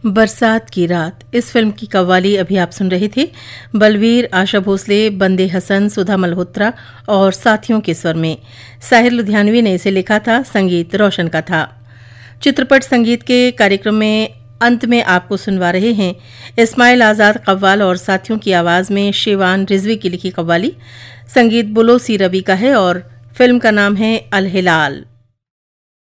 बरसात की रात इस फिल्म की कव्वाली अभी आप सुन रहे थे। बलवीर, आशा भोसले, बंदे हसन, सुधा मल्होत्रा और साथियों के स्वर में। साहिर लुधियानवी ने इसे लिखा था, संगीत रोशन का था। चित्रपट संगीत के कार्यक्रम में अंत में आपको सुनवा रहे हैं इस्माइल आजाद कव्वाल और साथियों की आवाज में शिवान रिजवी की लिखी कव्वाली। संगीत बुलोसी रवि का है और फिल्म का नाम है अल हिलाल।